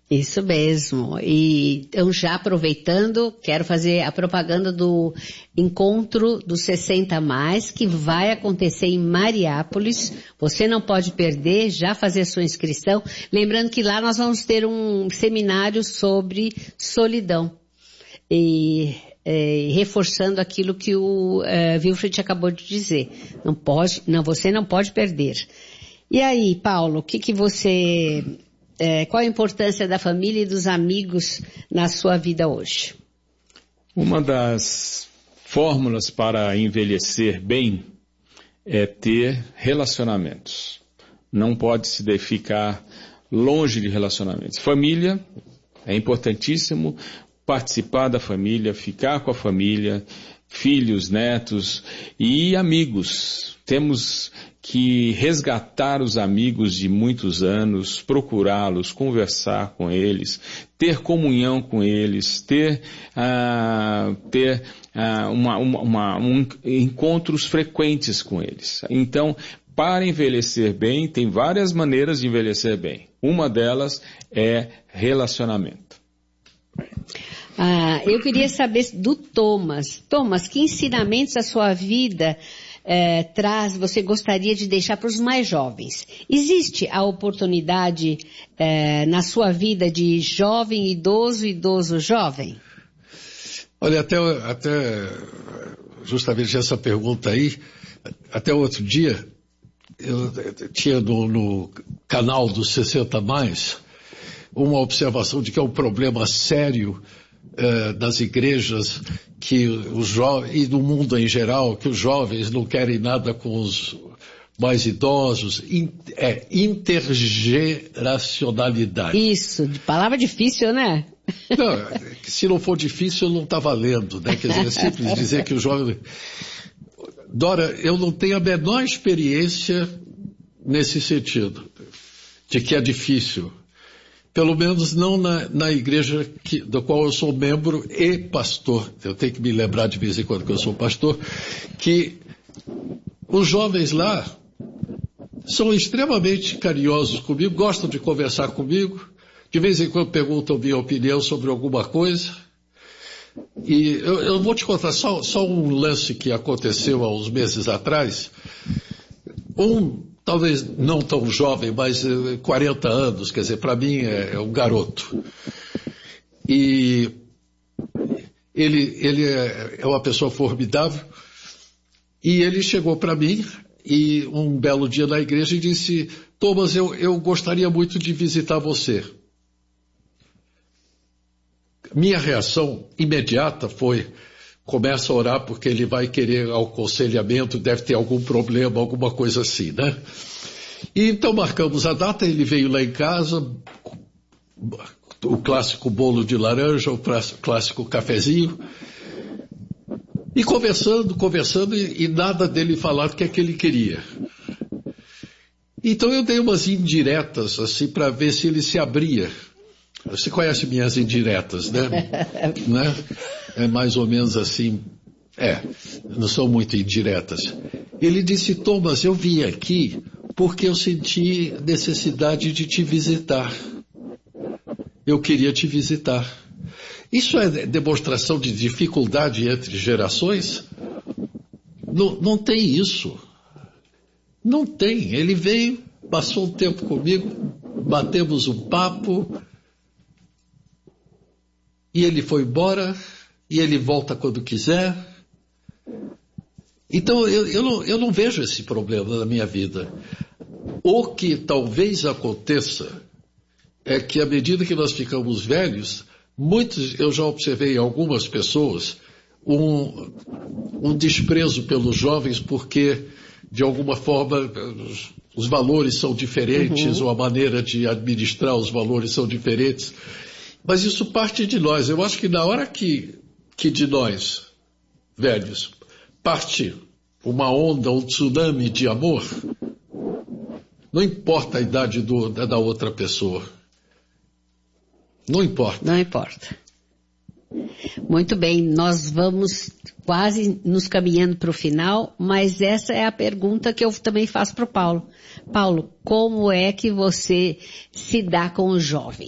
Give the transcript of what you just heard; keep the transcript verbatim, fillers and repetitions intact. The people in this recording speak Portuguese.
Isso mesmo. E então, já aproveitando, quero fazer a propaganda do encontro dos sessenta mais, que vai acontecer em Mariápolis. Você não pode perder, já fazer a sua inscrição. Lembrando que lá nós vamos ter um seminário sobre solidão. E é, reforçando aquilo que o é, Wilfred acabou de dizer. Não pode, não, você não pode perder. E aí, Paulo, o que que você... É, qual a importância da família e dos amigos na sua vida hoje? Uma das fórmulas para envelhecer bem é ter relacionamentos. Não pode se ficar longe de relacionamentos. Família, é importantíssimo participar da família, ficar com a família, filhos, netos e amigos. Temos que resgatar os amigos de muitos anos, procurá-los, conversar com eles, ter comunhão com eles, ter, uh, ter uh, uma, uma, uma, um, encontros frequentes com eles. Então, para envelhecer bem, tem várias maneiras de envelhecer bem. Uma delas é relacionamento. Ah, eu queria saber do Thomas. Thomas, que ensinamentos a sua vida eh, traz, você gostaria de deixar para os mais jovens? Existe a oportunidade eh, na sua vida de jovem, idoso, idoso, jovem? Olha, até, até justamente essa pergunta aí, até outro dia, eu tinha no, no canal dos sessenta mais, uma observação de que é um problema sério eh, das igrejas que os jovens, e do mundo em geral, que os jovens não querem nada com os mais idosos. In, é intergeracionalidade. Isso, de palavra difícil, né? Não, se não for difícil, não está valendo, né? Quer dizer, é simples dizer que o jovem... Dora, eu não tenho a menor experiência nesse sentido, de que é difícil. Pelo menos não na, na igreja que, da qual eu sou membro e pastor. Eu tenho que me lembrar de vez em quando que eu sou pastor, que os jovens lá são extremamente carinhosos comigo, gostam de conversar comigo, de vez em quando perguntam minha opinião sobre alguma coisa. E eu, eu vou te contar só, só um lance que aconteceu há uns meses atrás. Um... Talvez não tão jovem, mas quarenta anos, quer dizer, para mim é, é um garoto. E ele, ele é, é uma pessoa formidável. E ele chegou para mim, e um belo dia na igreja, e disse: Thomas, eu, eu gostaria muito de visitar você. Minha reação imediata foi: começa a orar porque ele vai querer aconselhamento, deve ter algum problema, alguma coisa assim, né? E então marcamos a data, ele veio lá em casa, o clássico bolo de laranja, o clássico cafezinho, e conversando, conversando, e, e nada dele falar do que é que ele queria. Então eu dei umas indiretas, assim, para ver se ele se abria. Você conhece minhas indiretas, né? né? É mais ou menos assim. É, não são muito indiretas. Ele disse: Thomas, eu vim aqui porque eu senti necessidade de te visitar. Eu queria te visitar. Isso é demonstração de dificuldade entre gerações? Não, não tem isso. Não tem. Ele veio, passou um tempo comigo, batemos um papo, e ele foi embora, e ele volta quando quiser. Então, eu, eu, não, eu não vejo esse problema na minha vida. O que talvez aconteça é que, à medida que nós ficamos velhos, muitos, eu já observei em algumas pessoas, um, um desprezo pelos jovens porque, de alguma forma, os, os valores são diferentes, uhum. ou a maneira de administrar os valores são diferentes. Mas isso parte de nós. Eu acho que na hora que, que de nós, velhos, parte uma onda, um tsunami de amor, não importa a idade do, da, da outra pessoa. Não importa. Não importa. Muito bem, nós vamos quase nos caminhando para o final, mas essa é a pergunta que eu também faço para o Paulo. Paulo, como é que você se dá com o jovem?